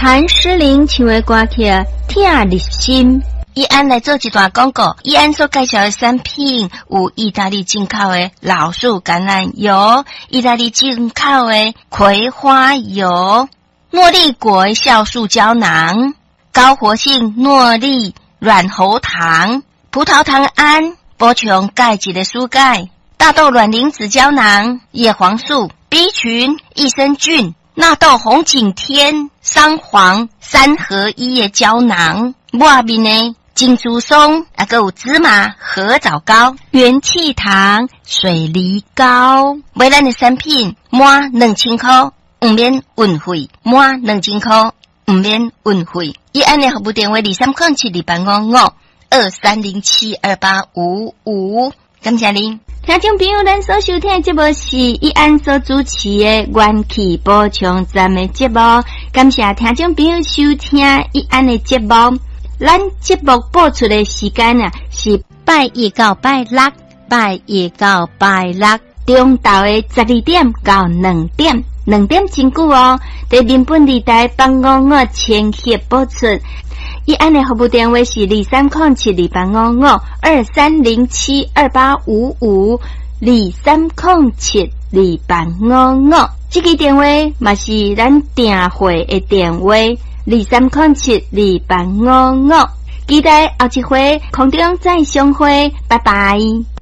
谭诗玲唱的歌曲疼入心。 伊安来做一段广告，伊安所介绍的产品有意大利进口的老树橄榄油、意大利进口的葵花油、诺丽果酵素胶囊、高活性诺丽软喉糖、葡萄糖胺补充钙质的蔬钙、大豆卵磷脂胶囊、叶黄素、B 群、益生菌、纳豆红景天、桑黄3合1的胶囊，外面呢金珠松还有芝麻合枣膏、 元气糖、水梨膏。 买咱的产品满2000块不免运费，满2000块不免运费。伊安的服务电话23072855，感谢您。 听众朋友，咱所收听的节目是伊安所主持的元气补充站的节目，感谢听众朋友收听伊安的节目。咱节目播出的时间啊，是拜一到拜六，中昼的12点到2点，2点真久哦。在民本地台帮55千赫播出。伊安的服务电话是23072855，23072855，23072855。这个电话嘛是咱订货的电话，23072855。期待后一回空中再相会，拜拜。